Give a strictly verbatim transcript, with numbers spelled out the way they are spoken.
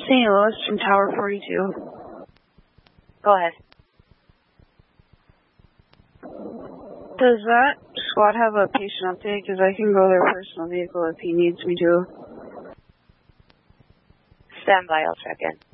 Saint Louis from Tower forty-two. Go ahead. Does that squad have a patient update? Because I can go their personal vehicle if he needs me to. Stand by, I'll check in.